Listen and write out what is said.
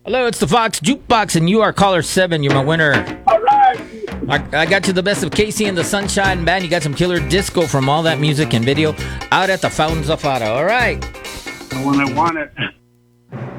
Hello, it's the Fox Jukebox, and you are caller 7. You're my winner. All right. I got you the best of Casey and the Sunshine Band. You got some killer disco from all that music and video out at the Fountains of Fada. All right. When I want it.